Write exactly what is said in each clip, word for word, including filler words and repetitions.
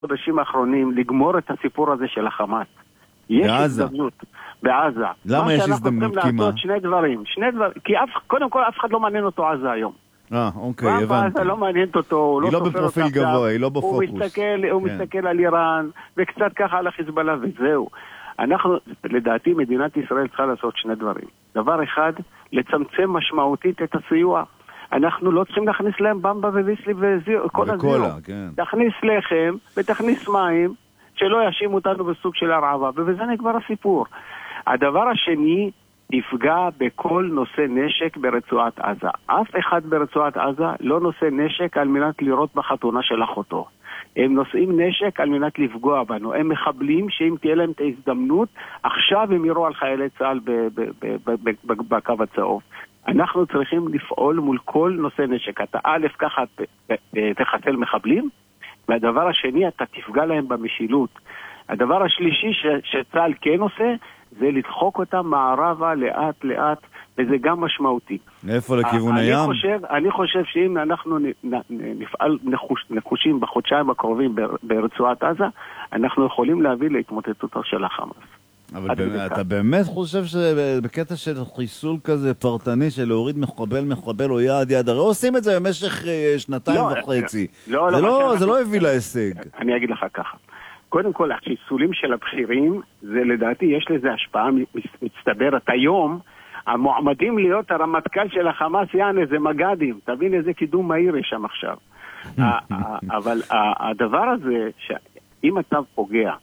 בחודשים האחרונים לגמור את הסיפור הזה של החמאס. יש בעזה. הזדמנות בעזה. למה יש הזדמנות? מה שאנחנו צריכים לעשות שני דברים. שני דברים. כי אף, קודם כל אף אחד לא מעניין אותו עזה היום. אה, אוקיי, הבנתי. עזה לא מעניינת אותו. היא לא בפרופיל גבוה, היא לא בפוקוס. הוא מסתכל, הוא מסתכל על איראן, וקצת ככה על החיזבאללה, וזהו. אנחנו, לדעתי, מדינת ישראל צריכה לעשות שני דברים. דבר אחד, לצמצם משמעותית את הסיוע. אנחנו לא צריכים להכניס להם במבה וויסלי וכל הזירו. כן. תכניס לחם ותכניס מים, שלא יאשימו אותנו בסוג של הרעבה, ובזה נגמר הסיפור. הדבר השני, יפגע בכל נושא נשק ברצועת עזה. אף אחד ברצועת עזה לא נושא נשק על מנת לראות בחתונה של אחותו. הם נושאים נשק על מנת לפגוע בנו. הם מחבלים שאם תהיה להם את ההזדמנות, עכשיו הם יראו על חיילי צה"ל בקו הצהוב. אנחנו צריכים לפעול מול כל נושא נשק. אתה א' ככה תחסל מחבלים, והדבר השני, אתה תפגע להם במשילות. הדבר השלישי ש- שצה"ל כן עושה, זה לדחוק אותם מערבה לאט לאט, וזה גם משמעותי. איפה לכיוון אני הים? חושב, אני חושב שאם אנחנו נ, נ, נפעל נחוש, נחושים בחודשיים הקרובים בר, ברצועת עזה, אנחנו יכולים להביא להתמוטטותו של החמאס. אבל באמת, אתה באמת חושב שבקטע של חיסול כזה פרטני, של להוריד מחבל מחבל או יעד יעד, הרי עושים את זה במשך שנתיים לא, וחצי. לא, זה, לא, לא, לא, זה לא הביא להישג. אני אגיד לך ככה. קודם כל, החיסולים של הבכירים, זה לדעתי, יש לזה השפעה מצטברת. היום, המועמדים להיות הרמטכ"ל של החמאס, יעני, זה מגדים. תבין איזה קידום מהיר יש שם עכשיו. אבל הדבר הזה, שאם אתה פוגע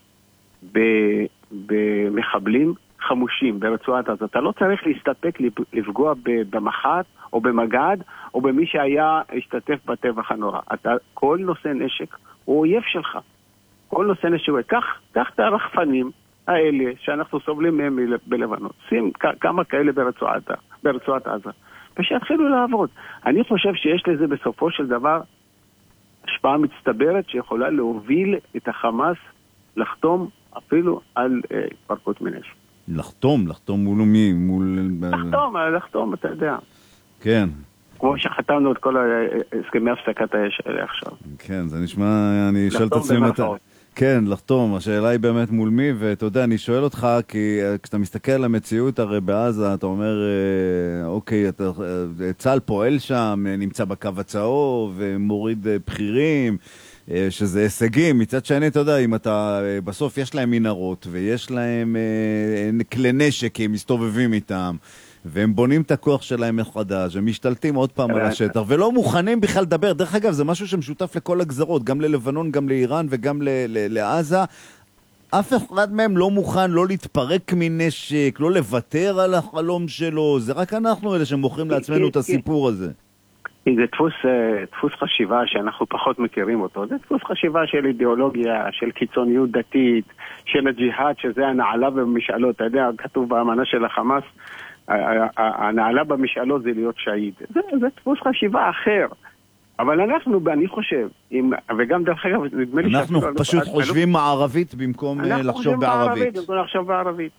במחבלים חמושים ברצועת עזה, אתה לא צריך להסתפק לפגוע במח"ט או במגד או במי שהיה השתתף בטבח הנורא. אתה, כל נושא נשק הוא אויב שלך. כל נושא נשק, כך, כך את הרחפנים האלה שאנחנו סובלים מהם בלבנון. שים כמה כאלה ברצועת, ברצועת עזה. ושיתחילו לעבוד. אני חושב שיש לזה בסופו של דבר השפעה מצטברת שיכולה להוביל את החמאס לחתום אפילו על התפרקות מנשק. לחתום, לחתום מול מי? מול... לחתום, לחתום, אתה יודע. כן. כמו שחתמנו את כל הסכמי הפסקת האש האלה עכשיו. כן, זה נשמע, אני שואל את עצמי מתי... כן, לחתום, השאלה היא באמת מול מי, ואתה יודע, אני שואל אותך, כי כשאתה מסתכל על המציאות הרי בעזה, אתה אומר, אוקיי, אתה, צה"ל פועל שם, נמצא בקו הצהוב, מוריד בחירים, שזה הישגים. מצד שני, אתה יודע, אם אתה, בסוף יש להם מנהרות, ויש להם כלי נשק, כי הם מסתובבים איתם, והם בונים את הכוח שלהם מחדש, הם משתלטים עוד פעם על השטח, ולא מוכנים בכלל לדבר. דרך אגב, זה משהו שמשותף לכל הגזרות, גם ללבנון, גם לאיראן וגם לעזה. אף אחד מהם לא מוכן לא להתפרק מנשק, לא לוותר על החלום שלו. זה רק אנחנו אלה שמוכרים לעצמנו את הסיפור הזה. זה דפוס, דפוס חשיבה שאנחנו פחות מכירים אותו. זה דפוס חשיבה של אידיאולוגיה, של קיצוניות דתית, של הג'יהאד, שזה הנעלה במשאלות. אתה יודע, כתוב באמנה של החמאס, הנעלה במשאלות זה להיות שהיד. זה, זה דפוס חשיבה אחר. אבל אנחנו, אני חושב, עם, וגם דרך אגב, נדמה לי... אנחנו פשוט חושבים מערבית במקום לחשוב בערבית. במקום לחשוב בערבית.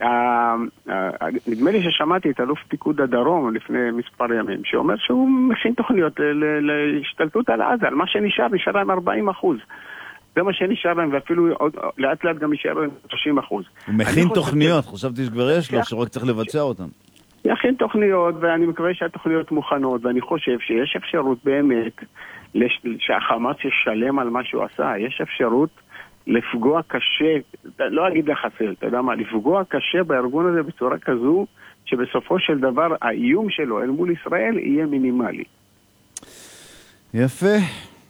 נדמה לי ששמעתי את אלוף פיקוד הדרום לפני מספר ימים, שאומר שהוא מכין תוכניות להשתלטות על עזה, על מה שנשאר, נשאר להם ארבעים אחוז. זה מה שנשאר להם, ואפילו לאט לאט גם נשאר להם שלושים אחוז. הוא מכין תוכניות, חשבתי שכבר יש לו, שרק צריך לבצע אותן. יכין תוכניות, ואני מקווה שהתוכניות מוכנות, ואני חושב שיש אפשרות באמת שהחמאס ישלם על מה שהוא עשה. יש אפשרות לפגוע קשה, לא אגיד לחסל, אתה יודע מה, לפגוע קשה בארגון הזה בצורה כזו, שבסופו של דבר האיום שלו אל מול ישראל יהיה מינימלי. יפה.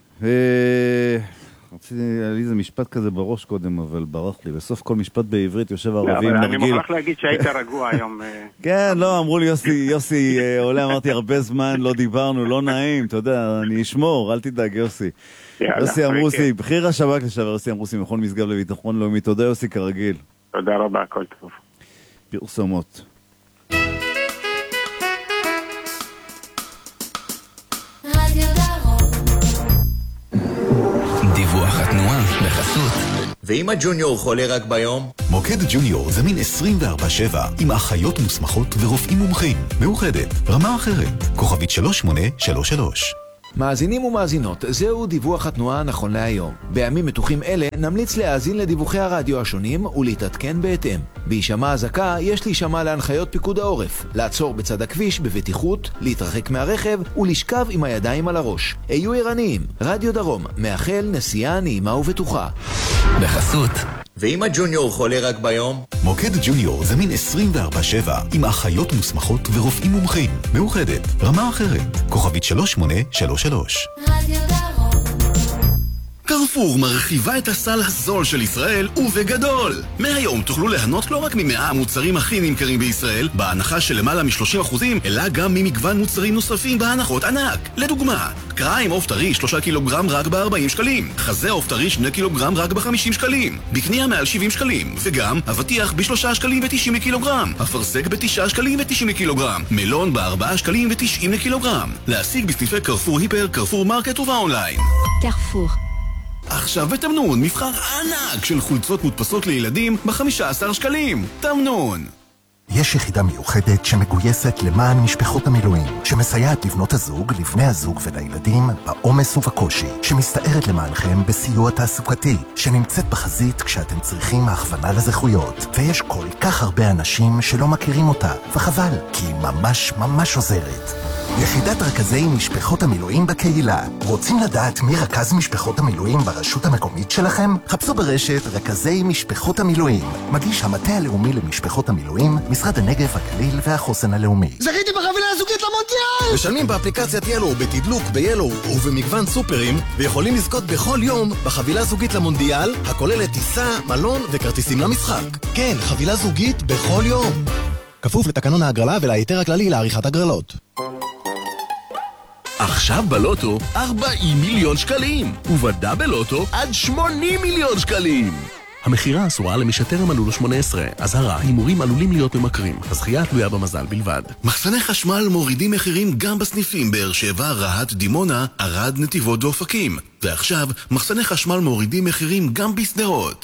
רציתי, היה לי איזה משפט כזה בראש קודם, אבל ברח לי. בסוף כל משפט בעברית יושב ערבי עם נרגיל. אני מוכרח להגיד שהיית רגוע היום. כן, לא, אמרו לי יוסי, יוסי עולה, אמרתי הרבה זמן, לא דיברנו, לא נעים, אתה יודע, אני אשמור, אל תדאג יוסי. יוסי אמרוסי, בחיר השב"כ לשעבר, יוסי אמרוסי, מכון משגב לביטחון לאומי. תודה יוסי כרגיל. תודה רבה, הכל טוב. פרסומות. דיווח התנועה בחסות. ואם הג'וניור חולה רק ביום? מוקד ג'וניור זמין עשרים וארבע שבע עם אחיות מוסמכות ורופאים מומחים. מאוחדת, רמה אחרת, כוכבית שלוש שמונה שלוש שלוש. מאזינים ומאזינות, זהו דיווח התנועה נכון להיום. בימים מתוחים אלה נמליץ להאזין לדיווחי הרדיו השונים ולהתעדכן בהתאם. בהישמע אזעקה יש להישמע להנחיות פיקוד העורף, לעצור בצד הכביש בבטיחות, להתרחק מהרכב ולשכב עם הידיים על הראש. היו ערניים, רדיו דרום, מאחל נסיעה נעימה ובטוחה. בחסות. ואם הג'וניור חולה רק ביום? מוקד ג'וניור זמין עשרים וארבע שבע עם אחיות מוסמכות ורופאים מומחים. מאוחדת, רמה אחרת, כוכבית שלוש שמונה שלוש שלוש. רדיו דרום. קרפור מרחיבה את הסל הזול של ישראל ובגדול. מהיום תוכלו ליהנות לא רק ממאה המוצרים הכי נמכרים בישראל, בהנחה של למעלה מ-שלושים אחוזים, אלא גם ממגוון מוצרים נוספים בהנחות ענק. לדוגמה, קריים עוף טרי שלושה קילוגרם רק ב-ארבעים שקלים, חזה עוף טרי שני קילוגרם רק ב-חמישים שקלים, בקנייה מעל שבעים שקלים, וגם אבטיח ב-שלושה שקלים ו-תשעים לקילוגרם, אפרסק ב-תשעה שקלים ו-תשעים לקילוגרם, מלון ב-ארבעה שקלים ו-תשעים לקילוגרם. להשיג בסניפי קרפור היפר, קרפור מרקט ובאונליין. קרפור. עכשיו בתמנון מבחר ענק של חולצות מודפסות לילדים ב-חמישה עשר שקלים. תמנון. יש יחידה מיוחדת שמגויסת למען משפחות המילואים, שמסייעת לבנות הזוג, לבני הזוג ולילדים בעומס ובקושי, שמסתערת למענכם בסיוע תעסוקתי, שנמצאת בחזית כשאתם צריכים הכוונה לזכויות. ויש כל כך הרבה אנשים שלא מכירים אותה, וחבל, כי היא ממש ממש עוזרת. יחידת רכזי משפחות המילואים בקהילה. רוצים לדעת מי רכז משפחות המילואים ברשות המקומית שלכם? חפשו ברשת רכזי משפחות המילואים. מגיש המטה הלאומי למשפחות המילואים, משרד הנגב, הגליל והחוסן הלאומי. זכיתי בחבילה הזוגית למונדיאל! משלמים באפליקציית ילו, בתדלוק, ביילו ובמגוון סופרים, ויכולים לזכות בכל יום בחבילה זוגית למונדיאל, הכוללת טיסה, מלון וכרטיסים למשחק. כן, חבילה זוגית בכל יום. כפוף לתקנון ההגרלה ולהיתר הכללי לעריכת הגרלות. עכשיו בלוטו ארבעים מיליון שקלים, ובדאבל לוטו עד שמונים מיליון שקלים. המחירה אסורה למי שטרם מלאו לו שמונה עשרה. אזהרה, הימורים עלולים להיות ממכרים. הזכייה תלויה במזל בלבד. מחסני חשמל מורידים מחירים גם בסניפים באר שבע, רהט, דימונה, ערד, נתיבות ואופקים. ועכשיו מחסני חשמל מורידים מחירים גם בסדרות.